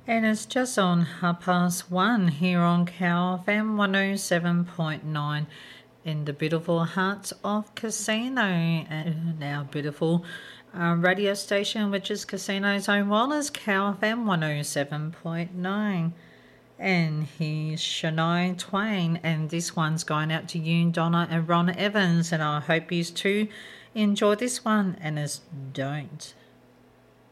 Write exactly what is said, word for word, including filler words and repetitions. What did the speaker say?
And it's just on half past one here on Cow F M one oh seven point nine in the beautiful heart of Casino, and our beautiful uh, radio station, which is Casino's own wellness, Cow F M one oh seven point nine. And here's Shania Twain, and this one's going out to you, Donna and Ron Evans, and I hope you too enjoy this one, and it's Don't.